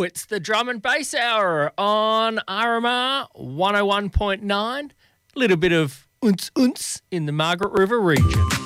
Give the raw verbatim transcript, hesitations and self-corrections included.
It's the Drum and Bass Hour on R M R one oh one point nine. A little bit of unce unce in the Margaret River region.